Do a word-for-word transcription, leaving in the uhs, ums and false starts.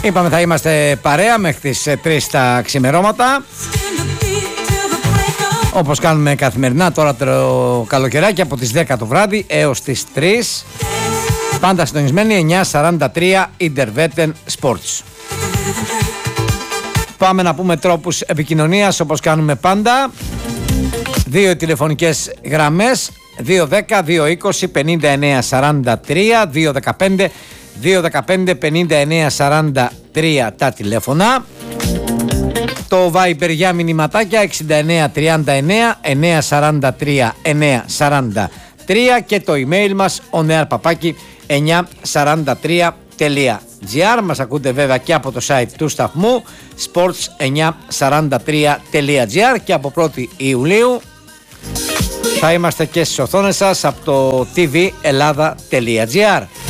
Είπαμε θα είμαστε παρέα μέχρι τις τρεις τα ξημερώματα, όπως κάνουμε καθημερινά τώρα το καλοκαιράκι από τις δέκα το βράδυ έως τις τρεις. Πάντα συντονισμένοι εννιά σαράντα τρία Interveten Sports. Πάμε να πούμε τρόπους επικοινωνίας όπως κάνουμε πάντα. Δύο τηλεφωνικές γραμμές, δύο δέκα δύο είκοσι πενήντα εννέα σαράντα τρία, δύο δεκαπέντε δύο δεκαπέντε πενήντα εννέα σαράντα τρία τα τηλέφωνα. Το Viber για μηνυματάκια εξήντα εννέα τριάντα εννέα εννέα σαράντα τρία εννέα σαράντα τρία και το email μας oneair παπάκι εννιά σαράντα τρία τελεία gr. Μας ακούτε βέβαια και από το site του σταθμού sports εννιά σαράντα τρία τελεία gr και από πρώτη Ιουλίου θα είμαστε και στις οθόνες σας από το tvellada τελεία gr.